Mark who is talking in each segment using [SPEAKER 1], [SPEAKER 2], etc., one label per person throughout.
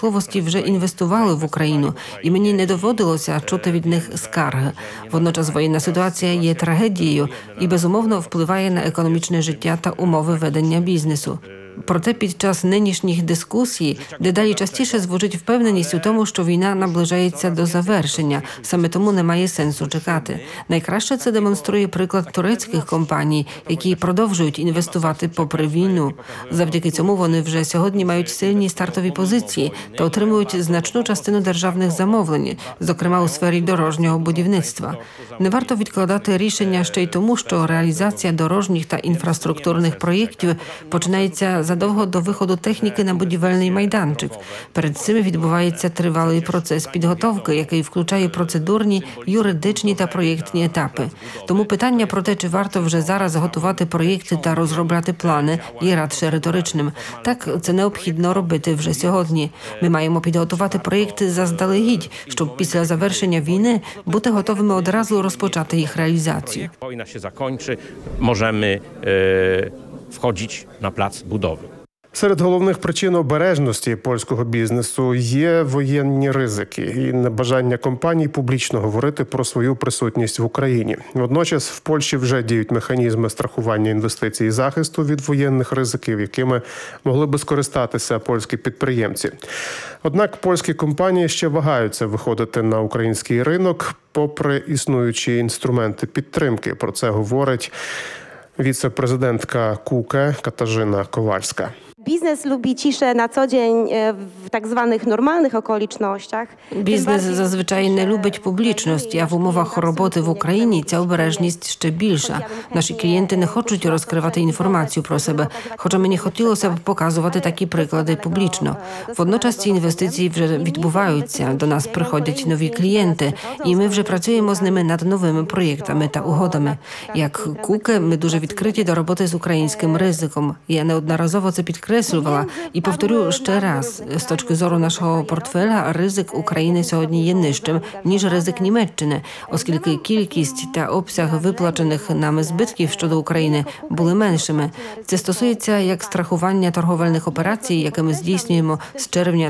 [SPEAKER 1] промисловості вже інвестували в Україну, і мені не доводилося чути від них скарги. Водночас воєнна ситуація є трагедією і, безумовно, впливає на економічне життя та умови ведення бізнесу. Проте під час нинішніх дискусій дедалі частіше звучить впевненість у тому, що війна наближається до завершення, саме тому немає сенсу чекати. Найкраще це демонструє приклад турецьких компаній, які продовжують інвестувати попри війну. Завдяки цьому вони вже сьогодні мають сильні стартові позиції та отримують значну частину державних замовлень, зокрема у сфері дорожнього будівництва. Не варто відкладати рішення ще й тому, що реалізація дорожніх та інфраструктурних проєктів починається задовго до виходу техніки на будівельний майданчик. Перед цим відбувається тривалий процес підготовки, який включає процедурні, юридичні та проєктні етапи. Тому питання про те, чи варто вже зараз готувати проєкти та розробляти плани, є радше риторичним. Так, це необхідно робити вже сьогодні. Ми маємо підготувати проєкти заздалегідь, щоб після завершення війни бути готовими одразу розпочати їх реалізацію.
[SPEAKER 2] Wojna się zakończy, możemy wchodzić na plac budowy.
[SPEAKER 3] Серед головних причин обережності польського бізнесу є воєнні ризики і небажання компаній публічно говорити про свою присутність в Україні. Водночас в Польщі вже діють механізми страхування інвестицій і захисту від воєнних ризиків, якими могли би скористатися польські підприємці. Однак польські компанії ще вагаються виходити на український ринок, попри існуючі інструменти підтримки. Про це говорить віце-президентка КУКE Katarzyna Kowalska.
[SPEAKER 4] Biznes lubi ciszę na co dzień w tak zwanych normalnych okolicznościach.
[SPEAKER 1] Бізнес зазвичай не любить публічність, а в умовах роботи в Україні ця обережність ще більша. Наші клієнти не хочуть розкривати інформацію про себе, хоча мені хотілося б показувати такі приклади публічно. Водночас ці інвестиції вже відбуваються, до нас приходять нові клієнти, і ми вже працюємо з ними над новими проєктами та угодами. Як КУКЕ, ми дуже відкриті до роботи з українським ризиком. Я неодноразово це підкреслювала і повторю ще раз, з точки зору нашого портфеля, ризик України сьогодні є нижчим, ніж ризик Німеччини, оскільки кількість та обсяг виплачених нами збитків щодо України були меншими. Це стосується як страхування торговельних операцій, яке ми здійснюємо з червня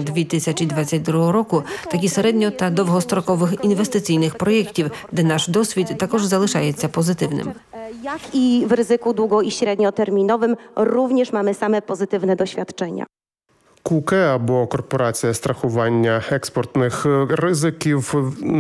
[SPEAKER 1] 2022 року, так і середньо- та довгострокових інвестиційних проєктів, де наш досвід також залишається позитивним.
[SPEAKER 4] Jak i w ryzyku długo- i średnioterminowym również mamy same pozytywne doświadczenia.
[SPEAKER 3] КУКЕ або Корпорація страхування експортних ризиків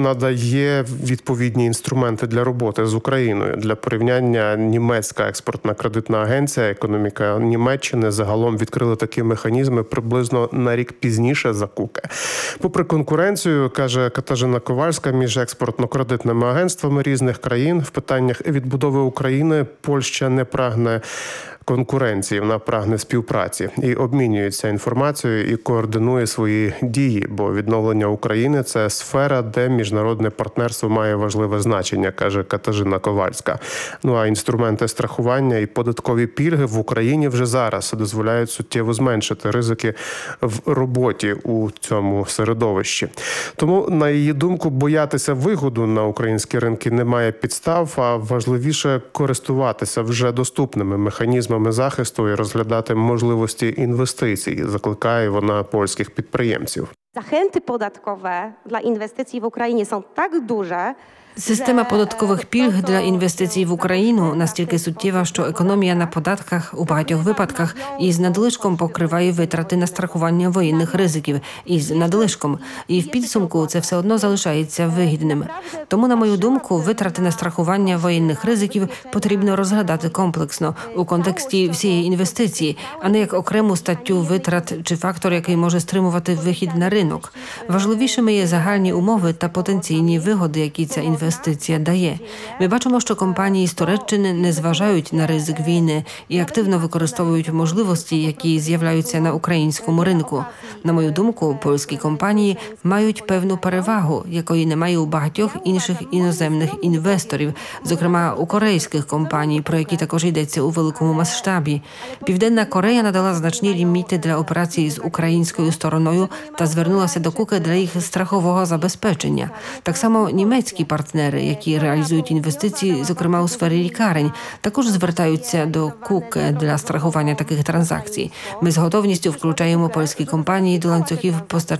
[SPEAKER 3] надає відповідні інструменти для роботи з Україною. Для порівняння німецька експортна кредитна агенція «Економіка Німеччини» загалом відкрили такі механізми приблизно на рік пізніше за КУКЕ. Попри конкуренцію, каже Katarzyna Kowalska, між експортно-кредитними агентствами різних країн в питаннях відбудови України Польща не прагне конкуренції, вона прагне співпраці і обмінюється інформацією і координує свої дії, бо відновлення України – це сфера, де міжнародне партнерство має важливе значення, каже Katarzyna Kowalska. Ну а інструменти страхування і податкові пільги в Україні вже зараз дозволяють суттєво зменшити ризики в роботі у цьому середовищі. Тому, на її думку, боятися виходу на українські ринки немає підстав, а важливіше користуватися вже доступними механізмами захисту і розглядати можливості інвестицій, закликає вона польських підприємців.
[SPEAKER 4] Zachęty podatkowe dla inwestycji w Ukrainie są tak duże,
[SPEAKER 1] Система податкових пільг для інвестицій в Україну настільки суттєва, що економія на податках у багатьох випадках із надлишком покриває витрати на страхування воєнних ризиків із надлишком. І в підсумку це все одно залишається вигідним. Тому, на мою думку, витрати на страхування воєнних ризиків потрібно розглядати комплексно у контексті всієї інвестиції, а не як окрему статтю витрат чи фактор, який може стримувати вихід на ринок. Важливішими є загальні умови та потенційні вигоди, які ця інвестиція дає. Ми бачимо, що компанії з Туреччини не зважають на ризик війни і активно використовують можливості, які з'являються на українському ринку. На мою думку, польські компанії мають певну перевагу, якої немає у багатьох інших іноземних інвесторів, зокрема у корейських компаній, про які також йдеться у великому масштабі. Південна Корея надала значні ліміти для операцій з українською стороною та звернулася до КУКЕ для їх страхового забезпечення. Так само німецькі партнери, які реалізують інвестиції, зокрема у сфері лікарень, також звертаються до КУКЕ для страхування таких транзакцій. Ми з готовністю включаємо польські компанії до ланцюгів постачання